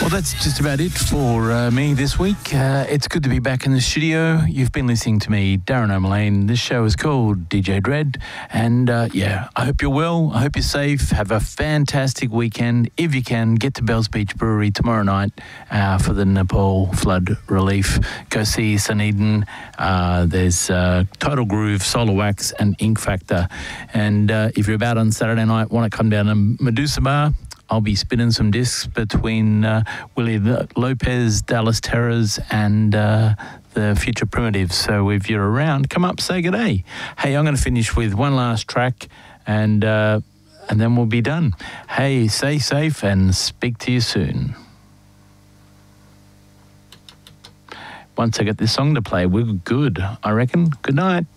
Well, that's just about it for me this week. It's good to be back in the studio. You've been listening to me, Darren O'Mullane. This show is called DJ Dread. And I hope you're well. I hope you're safe. Have a fantastic weekend. If you can, get to Bells Beach Brewery tomorrow night for the Nepal flood relief. Go see Sunedin. There's Total Groove, Solar Wax and Ink Factor. And if you're about on Saturday night, want to come down to Medusa Bar, I'll be spinning some discs between Willie Lopez, Dallas Terrors and the Future Primitives. So if you're around, come up, say good day. Hey, I'm going to finish with one last track and then we'll be done. Hey, stay safe and speak to you soon. Once I get this song to play, we're good, I reckon. Good night.